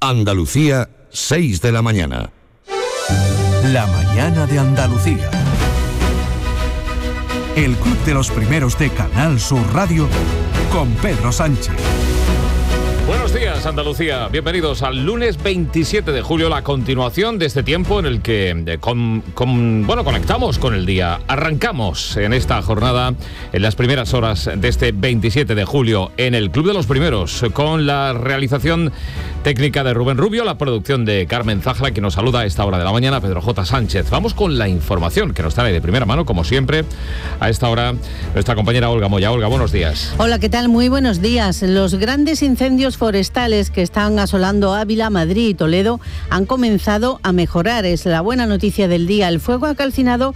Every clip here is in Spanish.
Andalucía, 6 de la mañana. La mañana de Andalucía. El Club de los Primeros de Canal Sur Radio con Pedro Sánchez. Buenos días, Andalucía. Bienvenidos al lunes 27 de julio, la continuación de este tiempo en el que conectamos con el día. Arrancamos en esta jornada, en las primeras horas de este 27 de julio, en el Club de los Primeros, con la realización técnica de Rubén Rubio, la producción de Carmen Zajra, que nos saluda a esta hora de la mañana, Pedro J. Sánchez. Vamos con la información que nos trae de primera mano, como siempre, a esta hora, nuestra compañera Olga Moya. Olga, buenos días. Hola, ¿qué tal? Muy buenos días. Los grandes incendios forestales que están asolando Ávila, Madrid y Toledo han comenzado a mejorar. Es la buena noticia del día. El fuego ha calcinado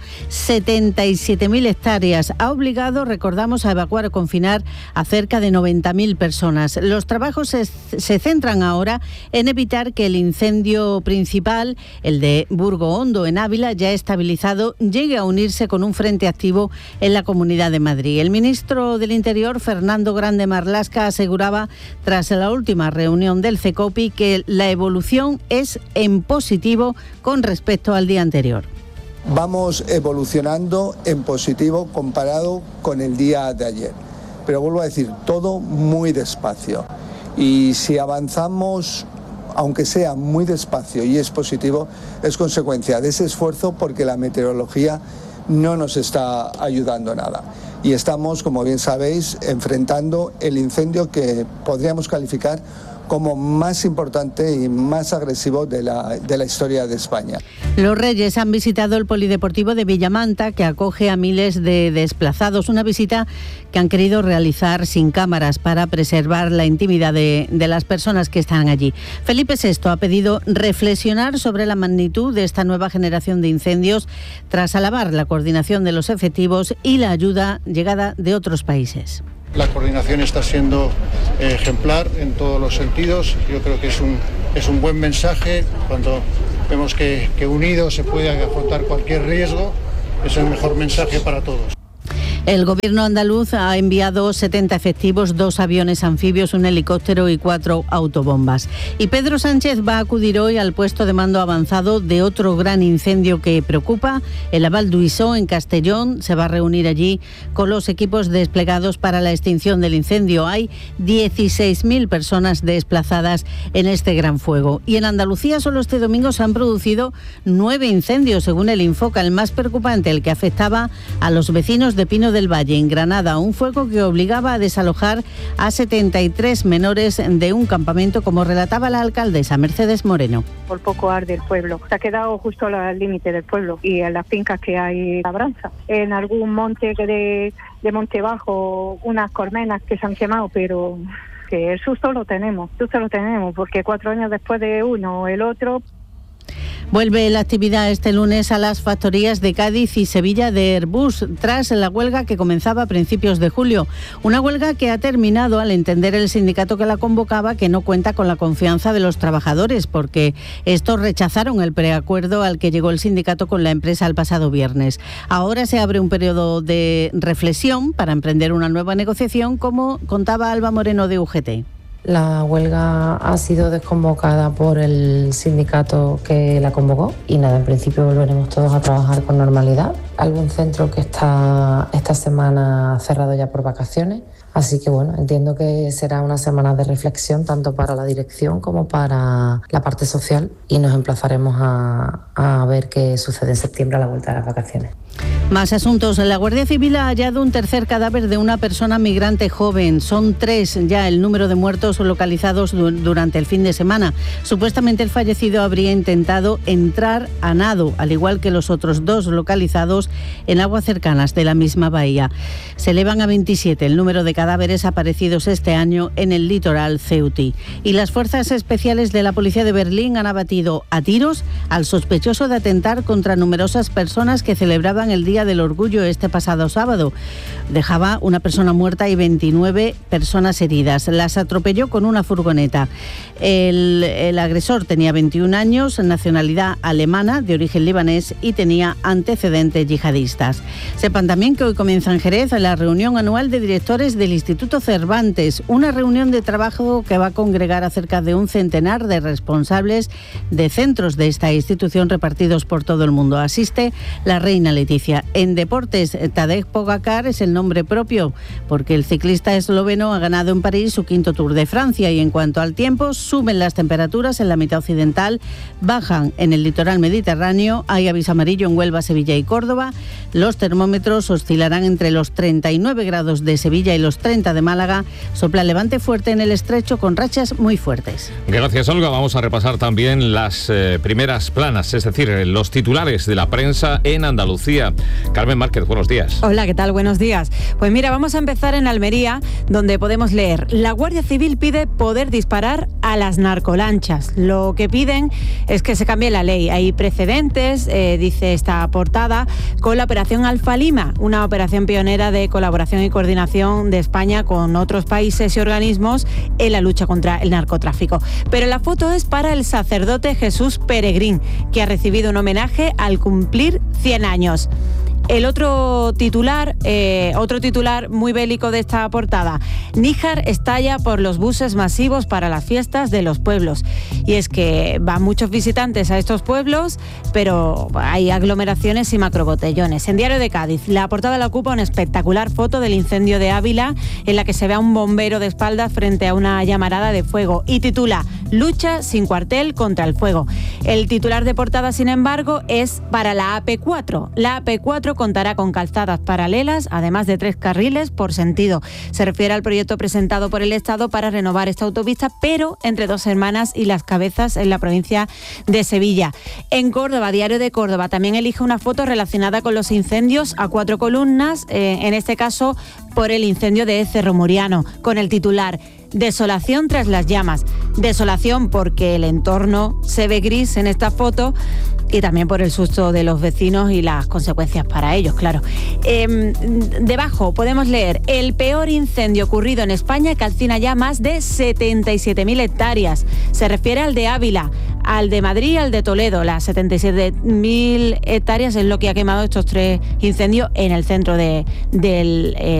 77.000 hectáreas. Ha obligado, recordamos, a evacuar o confinar a cerca de 90.000 personas. Los trabajos se centran ahora en evitar que el incendio principal, el de Burgo Hondo en Ávila, ya estabilizado, llegue a unirse con un frente activo en la Comunidad de Madrid. El ministro del Interior, Fernando Grande Marlaska, aseguraba tras la última reunión del CECOPI que la evolución es en positivo con respecto al día anterior. Vamos evolucionando en positivo comparado con el día de ayer. Pero vuelvo a decir, todo muy despacio. Y si avanzamos, aunque sea muy despacio y es positivo, es consecuencia de ese esfuerzo porque la meteorología no nos está ayudando nada. Y estamos, como bien sabéis, enfrentando el incendio que podríamos calificar como más importante y más agresivo de la historia de España. Los Reyes han visitado el Polideportivo de Villamanta, que acoge a miles de desplazados. Una visita que han querido realizar sin cámaras para preservar la intimidad de las personas que están allí. Felipe VI ha pedido reflexionar sobre la magnitud de esta nueva generación de incendios tras alabar la coordinación de los efectivos y la ayuda llegada de otros países. La coordinación está siendo ejemplar en todos los sentidos. Yo creo que es un buen mensaje cuando vemos que unidos se puede afrontar cualquier riesgo. Es el mejor mensaje para todos. El gobierno andaluz ha enviado 70 efectivos, 2 aviones anfibios, un helicóptero y 4 autobombas. Y Pedro Sánchez va a acudir hoy al puesto de mando avanzado de otro gran incendio que preocupa, el Val d'Huisó en Castellón. Se va a reunir allí con los equipos desplegados para la extinción del incendio. Hay 16.000 personas desplazadas en este gran fuego. Y en Andalucía solo este domingo se han producido 9 incendios, según el Infoca. El más preocupante, el que afectaba a los vecinos de Pino del Valle, en Granada, un fuego que obligaba a desalojar a 73 menores de un campamento, como relataba la alcaldesa Mercedes Moreno. Por poco arde el pueblo. Se ha quedado justo al límite del pueblo y en las fincas que hay labranza. En algún monte de Monte Bajo, unas colmenas que se han quemado, pero que el susto lo tenemos, porque 4 años después de uno, el otro. Vuelve la actividad este lunes a las factorías de Cádiz y Sevilla de Airbus, tras la huelga que comenzaba a principios de julio. Una huelga que ha terminado al entender el sindicato que la convocaba que no cuenta con la confianza de los trabajadores, porque estos rechazaron el preacuerdo al que llegó el sindicato con la empresa el pasado viernes. Ahora se abre un periodo de reflexión para emprender una nueva negociación, como contaba Alba Moreno de UGT. La huelga ha sido desconvocada por el sindicato que la convocó y nada, en principio volveremos todos a trabajar con normalidad. Algún centro que está esta semana cerrado ya por vacaciones, así que bueno, entiendo que será una semana de reflexión tanto para la dirección como para la parte social y nos emplazaremos a ver qué sucede en septiembre a la vuelta de las vacaciones. Más asuntos. La Guardia Civil ha hallado un tercer cadáver de una persona migrante joven. Son 3 ya el número de muertos localizados durante el fin de semana. Supuestamente el fallecido habría intentado entrar a nado, al igual que los otros 2 localizados en aguas cercanas de la misma bahía. Se elevan a 27 el número de cadáveres aparecidos este año en el litoral ceutí. Y las fuerzas especiales de la policía de Berlín han abatido a tiros al sospechoso de atentar contra numerosas personas que celebraban el Día Día del Orgullo este pasado sábado. Dejaba una persona muerta y 29 personas heridas. Las atropelló con una furgoneta. El agresor tenía 21 años, nacionalidad alemana, de origen libanés y tenía antecedentes yihadistas. Sepan también que hoy comienza en Jerez la reunión anual de directores del Instituto Cervantes, una reunión de trabajo que va a congregar a cerca de un centenar de responsables de centros de esta institución repartidos por todo el mundo. Asiste la reina Leticia. En deportes, Tadej Pogačar es el nombre propio, porque el ciclista esloveno ha ganado en París su 5º Tour de Francia. Y en cuanto al tiempo, suben las temperaturas en la mitad occidental, bajan en el litoral mediterráneo, hay aviso amarillo en Huelva, Sevilla y Córdoba. Los termómetros oscilarán entre los 39 grados de Sevilla y los 30 de Málaga. Sopla levante fuerte en el estrecho con rachas muy fuertes. Gracias, Olga. Vamos a repasar también las primeras planas, es decir, los titulares de la prensa en Andalucía. Carmen Márquez, buenos días. Hola, ¿qué tal? Buenos días. Pues mira, vamos a empezar en Almería, donde podemos leer: la Guardia Civil pide poder disparar a las narcolanchas. Lo que piden es que se cambie la ley. Hay precedentes, dice esta portada, con la Operación Alfa Lima, una operación pionera de colaboración y coordinación de España con otros países y organismos en la lucha contra el narcotráfico. Pero la foto es para el sacerdote Jesús Peregrín, que ha recibido un homenaje al cumplir 100 años. El otro titular muy bélico de esta portada: Níjar estalla por los buses masivos para las fiestas de los pueblos. Y es que van muchos visitantes a estos pueblos, pero hay aglomeraciones y macrobotellones. En Diario de Cádiz, la portada la ocupa una espectacular foto del incendio de Ávila, en la que se ve a un bombero de espaldas frente a una llamarada de fuego, y titula: lucha sin cuartel contra el fuego. El titular de portada, sin embargo, es para la AP4. La AP4 contará con calzadas paralelas, además de 3 carriles por sentido. Se refiere al proyecto presentado por el Estado para renovar esta autopista, pero entre Dos Hermanas y Las Cabezas, en la provincia de Sevilla. En Córdoba, Diario de Córdoba, también elige una foto relacionada con los incendios a 4 columnas, en este caso por el incendio de Cerro Muriano, con el titular: desolación tras las llamas. Desolación porque el entorno se ve gris en esta foto, y también por el susto de los vecinos y las consecuencias para ellos, claro. Debajo podemos leer: el peor incendio ocurrido en España calcina ya más de 77.000 hectáreas. Se refiere al de Ávila, al de Madrid y al de Toledo. Las 77.000 hectáreas es lo que ha quemado estos 3 incendios en el centro del